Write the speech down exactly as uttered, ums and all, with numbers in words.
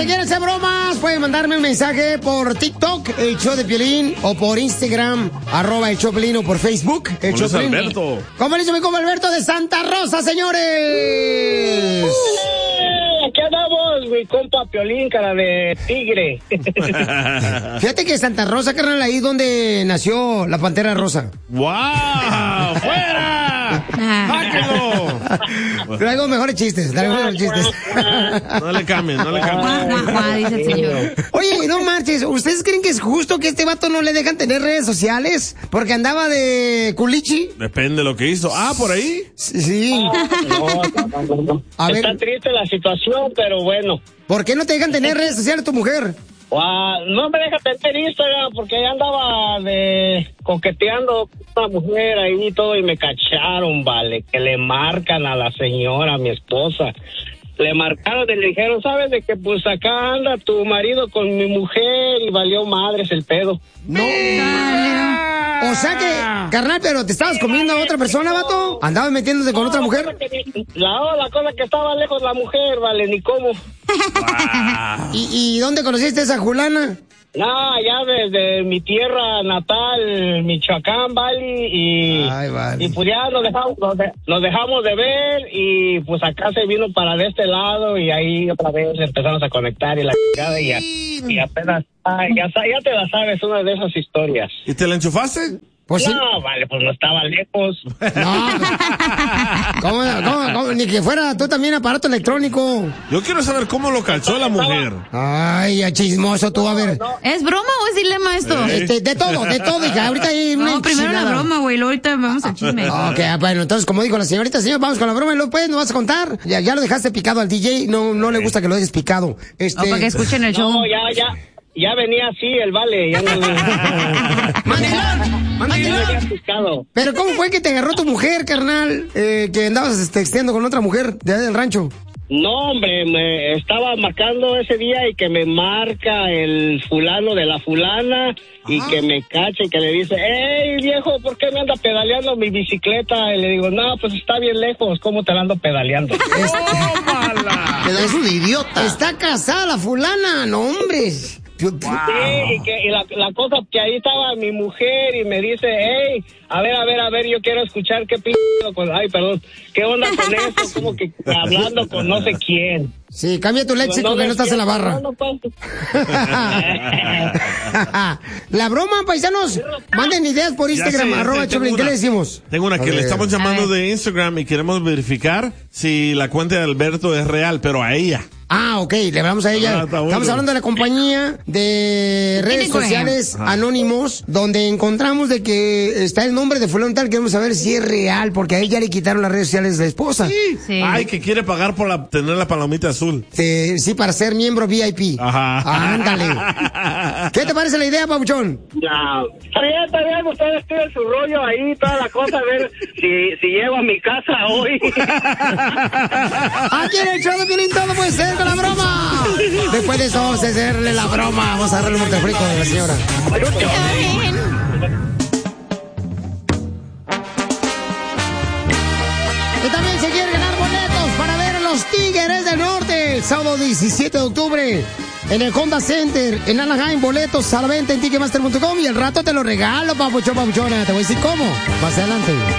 que quiera hacer bromas, pueden mandarme un mensaje por TikTok, el show de Piolín, o por Instagram, arroba el show de Piolín, o por Facebook, el show de Piolín. Alberto. ¿Cómo le hizo mi compa Alberto de Santa Rosa, señores? Aquí andamos, mi compa Piolín, cara de tigre. Fíjate que Santa Rosa, carnal, ahí donde nació la Pantera Rosa. ¡Wow! ¡Fuera! ¡Sáquenlo! Traigo mejores chistes, traigo mejores chistes. No le cambien, no le cambien. Dice el señor. Oye, no marches, ¿ustedes creen que es justo que este vato no le dejan tener redes sociales? Porque andaba de culichi. Depende de lo que hizo. Ah, ¿por ahí? Sí. No, no, no, no. A ver. Está triste la situación, pero bueno. ¿Por qué no te dejan tener redes sociales tu mujer? Ah, no me deja tener Instagram porque ya andaba de coqueteando con una mujer ahí y todo y me cacharon, vale, que le marcan a la señora, a mi esposa. Le marcaron y le dijeron, ¿sabes de que pues acá anda tu marido con mi mujer y valió madres el pedo? No. O sea que, carnal, pero te estabas comiendo a otra persona, vato. ¿Andabas metiéndote con otra mujer? La, la cosa que estaba lejos la mujer, vale, ni cómo. Wow. ¿Y, ¿Y dónde conociste a esa Julana? No, ya desde mi tierra natal, Michoacán, vale, y, Ay, vale. y pues ya nos dejamos, nos, de, nos dejamos de ver y pues acá se vino para de este lado y ahí otra vez empezamos a conectar y la chingada y, a, y apenas, ay, ya, ya te la sabes, una de esas historias. ¿Y te la enchufaste? Pues sí. No, vale, pues no estaba lejos. No. ¿Cómo, cómo, cómo? Ni que fuera tú también aparato electrónico. Yo quiero saber cómo lo calzó la mujer. Ay, ya chismoso tú, a ver. ¿Es broma o es dilema esto? Este, de todo, de todo, hija. Ahorita hay una No, primero la enchilada. broma, güey, luego ahorita vamos al chisme. Ok, bueno, entonces, como dijo la señorita, señor, vamos con la broma y luego, pues, ¿no vas a contar? Ya, ya lo dejaste picado al D J, no, no le gusta que lo dejes picado. Este... O para que escuchen el show. No, ya, ya, ya venía así el vale, ya no. ¡Mandilón! ¡Mandilón! Pero ¿cómo fue que te agarró tu mujer, carnal? Eh, que andabas texteando con otra mujer de allá del rancho. No, hombre, me estaba marcando ese día y que me marca el fulano de la fulana y Ajá. que me cacha y que le dice, hey viejo, ¿por qué me anda pedaleando mi bicicleta? Y le digo, no, pues está bien lejos, ¿cómo te la ando pedaleando? ¡Tómala! Pero es un idiota. Está casada la fulana, no, hombre. Sí, y, que, y la, la cosa que ahí estaba mi mujer y me dice, hey, a ver, a ver, a ver, yo quiero escuchar qué p***, con, ay, perdón, qué onda con eso, como que hablando con no sé quién. Sí, cambia tu léxico No, no que no estás en la barra. no, no, no, La broma, paisanos, manden ideas por Instagram, sé, arroba tengo Choplin, ¿qué una. le decimos? Tengo una A que le ver. estamos llamando de Instagram y queremos verificar si la cuenta de Alberto es real, pero a ella. Ah, ok, le hablamos a ella. Ah, está bueno. Estamos hablando de la compañía de redes Instagram. sociales Ajá. Anónimos, donde encontramos de que está el nombre de fulano tal. Queremos saber si es real, porque a ella le quitaron las redes sociales de la esposa. Sí, Sí. Ay, que quiere pagar por la, tener la palomita azul. sí, para ser miembro V I P. Ajá. Ándale. ¿Qué te parece la idea, Pabuchón? Ya, está bien, está bien, ustedes tienen su rollo ahí, toda la cosa, a ver si, si llego a mi casa hoy. Aquí en el show de Piolín todo puede ser con la broma. Después de eso vamos a hacerle la broma. Vamos a darle un monterfrico de la señora. Y también se quiere ganar boletos para ver a los Tigres del Norte el sábado diecisiete de octubre en el Honda Center en Anaheim. Boletos a la venta en ticketmaster punto com y el rato te lo regalo, papuchón, papuchona. Te voy a decir cómo. Más adelante.